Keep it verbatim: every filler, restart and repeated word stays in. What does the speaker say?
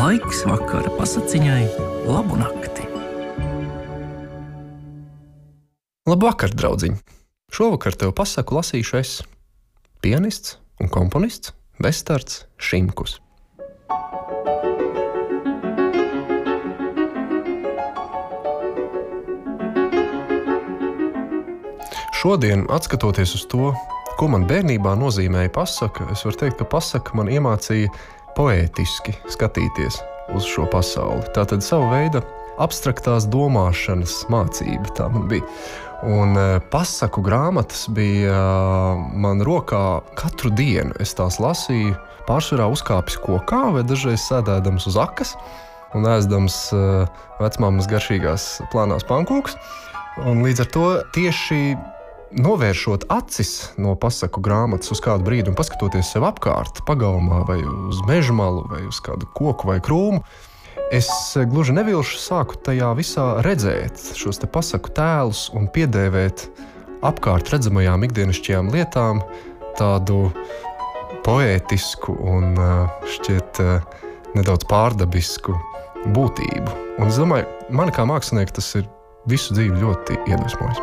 Laiks vakara pasaciņai, labu nakti. Labvakar, draudziņ! Šovakar tev pasaku lasīšu es, pianists un komponists Vestards Šimkus. Šodien, atskatoties uz to, ko man bērnībā nozīmēja pasaka, es varu teikt, ka pasaka man iemācīja poētiski skatīties uz šo pasauli. Tātad sava veida abstraktās domāšanas mācība tā man bija. Un pasaku grāmatas bija man rokā katru dienu. Es tās lasīju pārsvarā uzkāpis kokā vai dažreiz sēdēdams uz akas un ēzdams vecmāmas garšīgās plānās pankūkas. Un līdz ar to tieši novēršot acis no pasaku grāmatas uz kādu brīdi un paskatoties sev apkārt, pagalmā vai uz meža malu vai uz kādu koku vai krūmu, es gluži nevilši sāku tajā visā redzēt šos te pasaku tēlus un piedēvēt apkārt redzamajām ikdienišķajām lietām tādu poētisku un šķiet nedaudz pārdabisku būtību. Un es domāju, mani kā mākslinieki tas ir visu dzīvi ļoti iedvesmojis.